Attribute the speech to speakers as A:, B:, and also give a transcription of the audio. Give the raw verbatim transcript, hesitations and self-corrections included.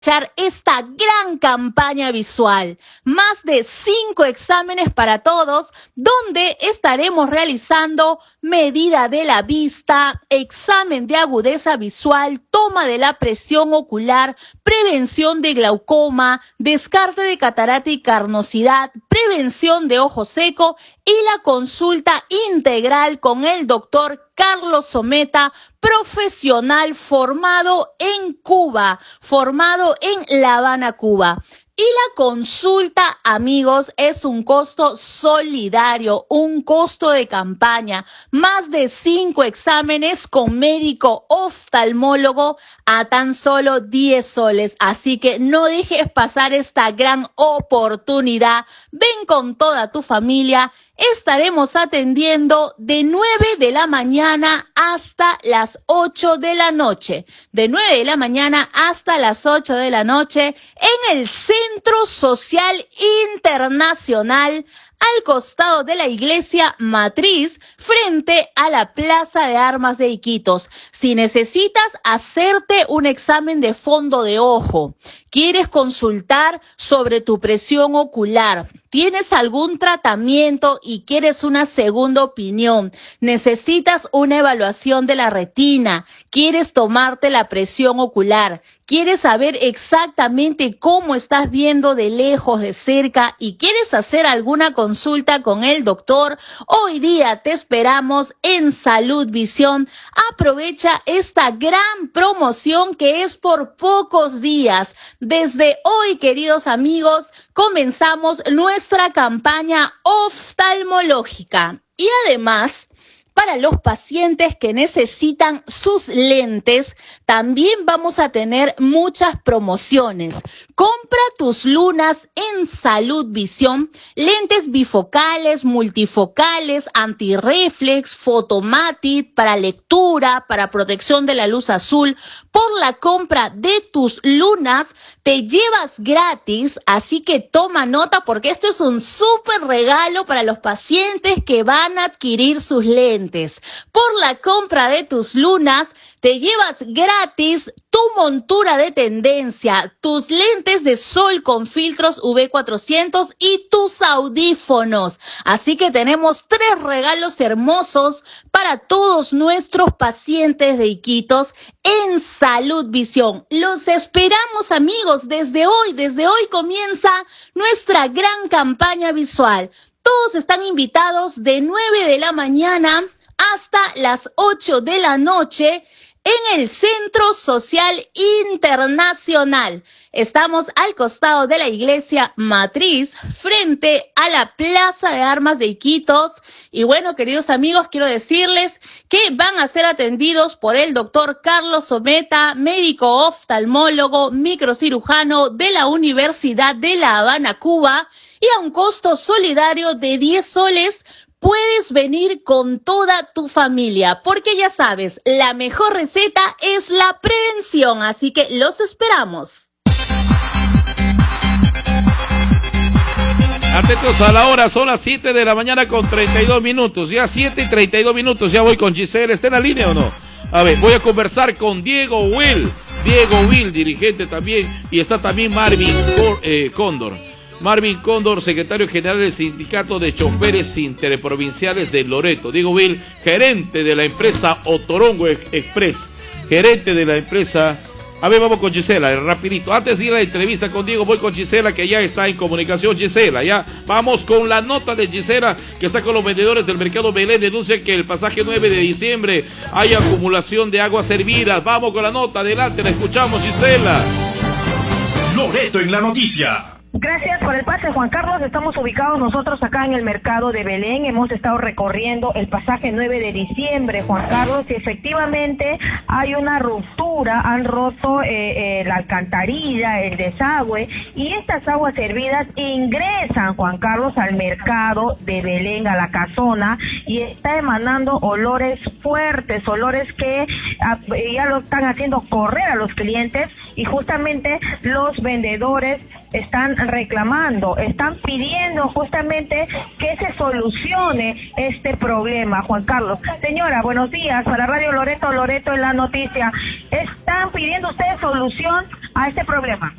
A: Esta gran campaña visual, más de cinco exámenes para todos, donde estaremos realizando medida de la vista, examen de agudeza visual, toma de la presión ocular, prevención de glaucoma, descarte de catarata y carnosidad, prevención de ojo seco y la consulta integral con el doctor Carlos Someta, profesional formado en Cuba, formado en La Habana, Cuba. Y la consulta, amigos, es un costo solidario, un costo de campaña, más de cinco exámenes con médico oftalmólogo a tan solo diez soles. Así que no dejes pasar esta gran oportunidad. Ven con toda tu familia. Estaremos atendiendo de nueve de la mañana hasta las ocho de la noche. De nueve de la mañana hasta las ocho de la noche en el Centro Social Internacional, al costado de la iglesia matriz, frente a la Plaza de Armas de Iquitos. Si necesitas hacerte un examen de fondo de ojo, quieres consultar sobre tu presión ocular, tienes algún tratamiento y quieres una segunda opinión, necesitas una evaluación de la retina, quieres tomarte la presión ocular, quieres saber exactamente cómo estás viendo de lejos, de cerca y quieres hacer alguna consulta con el doctor, hoy día te esperamos en Salud Visión. Aprovecha esta gran promoción que es por pocos días. Desde hoy, queridos amigos, comenzamos nuestra campaña oftalmológica y además, para los pacientes que necesitan sus lentes, también vamos a tener muchas promociones. Compra tus lunas en Salud Visión, lentes bifocales, multifocales, antirreflex, fotomatic, para lectura, para protección de la luz azul. Por la compra de tus lunas te llevas gratis, así que toma nota porque esto es un súper regalo para los pacientes que van a adquirir sus lentes. Por la compra de tus lunas te llevas gratis tu montura de tendencia, tus lentes de sol con filtros U V cuatrocientos y tus audífonos. Así que tenemos tres regalos hermosos para todos nuestros pacientes de Iquitos en Salud Visión. Los esperamos, amigos, desde hoy, desde hoy comienza nuestra gran campaña visual. Todos están invitados de nueve de la mañana hasta las ocho de la noche en el Centro Social Internacional. Estamos al costado de la iglesia matriz, frente a la Plaza de Armas de Iquitos. Y bueno, queridos amigos, quiero decirles que van a ser atendidos por el doctor Carlos Someta, médico oftalmólogo, microcirujano de la Universidad de La Habana, Cuba, y a un costo solidario de diez soles. Puedes venir con toda tu familia, porque ya sabes, la mejor receta es la prevención, así que los esperamos.
B: Atentos a la hora, son las siete de la mañana con treinta y dos minutos, ya siete y treinta y dos minutos, ya voy con Giselle. ¿Está en la línea o no? A ver, voy a conversar con Diego Will, Diego Will, dirigente también, y está también Marvin Cor eh, Cóndor. Marvin Cóndor, secretario general del Sindicato de Choferes Interprovinciales de Loreto. Diego Will, gerente de la empresa Otorongo Express. Gerente de la empresa... A ver, vamos con Gisela, rapidito. Antes de ir a la entrevista con Diego, voy con Gisela, que ya está en comunicación. Gisela, ya. Vamos con la nota de Gisela, que está con los vendedores del mercado Belén. Denuncia que el pasaje nueve de diciembre hay acumulación de aguas hervidas. Vamos con la nota, adelante, la escuchamos, Gisela.
C: Loreto en la noticia.
D: Gracias por el pase, Juan Carlos. Estamos ubicados nosotros acá en el mercado de Belén. Hemos estado recorriendo el pasaje nueve de diciembre, Juan Carlos, y efectivamente hay una ruptura. Han roto eh, eh, la alcantarilla, el desagüe, y estas aguas hervidas ingresan, Juan Carlos, al mercado de Belén, a la casona, y está emanando olores fuertes, olores que ah, ya lo están haciendo correr a los clientes, y justamente los vendedores están reclamando, están pidiendo justamente que se solucione este problema, Juan Carlos. Señora, buenos días, para Radio Loreto, Loreto en la noticia. ¿Están pidiendo ustedes solución a este problema.